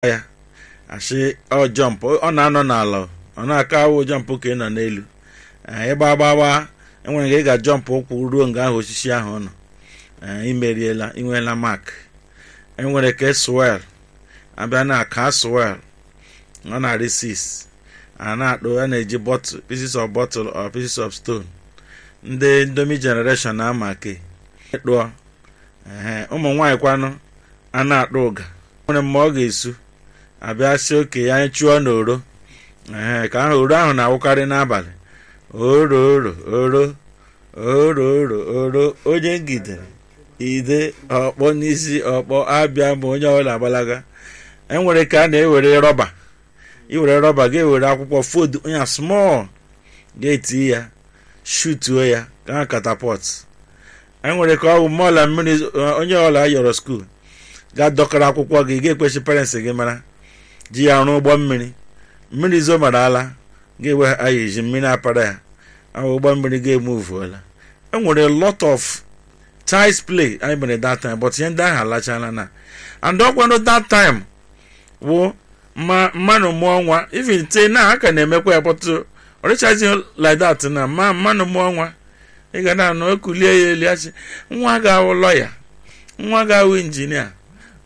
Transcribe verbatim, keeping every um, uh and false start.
ya asị ọ jump ọ na-anọ n'ala ọ na-aka awụ jump ka ị nọ n'elu ịgba agbawa enwere ka ị ga jump ụkwụ ruo nga ahụ osisi ahụ nọ imeriela inweela mark. Enwere ka swell abịa na aka swell ọ na resist a na-akpọ a na-eji bottle pieces of bottle or pieces of stone. Ndị Indomie generation na-ama ke kpụọ ee ụmụ nwaanyị kwanụ a na-akpọ ụga nwere mma ọ ga-esu abịa si oke ya chụọ n'oro ee ka ahụ oro ahụ na-awụkarị n'abalị oro oro oro oro oro oro onye ngidere ide ọkpọ n'isi ọkpọ abịa ma onye ọbụla agbalaga. Enwere ka a na-ewere rọba iwere rọba ga-ewere akwụkwọ fold onye small ga-eti ya shutuo ya ka catapult. Enwere ka ọ bụ mọla mmiri onye ọla yọrọ skuul ga-adọkọrọ akwụkwọ gị ga-ekwechi parents gị mara ji ya ọrụ ụgbọ mmiri mmiri zo mara ala ga-ewe ayiji mmiri apara ya ahụ ụgbọ mmiri ga-emuvuola. Enwere lot of child's play I mere that time but ihe ndị ahụ alachala na and ọkwanụ that time wụ ma mmanụ mụọ nwa even te na aka na-emekwa ya pọtụ ọrịchazi like that na ma mmanụ mụọ nwa ị ga na-anụ ekulie ya eli achị nwa ga-awụ lọya nwa ga-awụ injinia